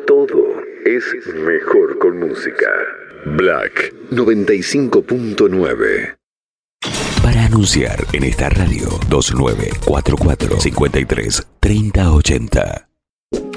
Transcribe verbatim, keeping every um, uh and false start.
Todo es mejor con música. Black noventa y cinco punto nueve. Para anunciar en esta radio, dos nueve cuatro cuatro, cinco tres, tres cero ocho cero.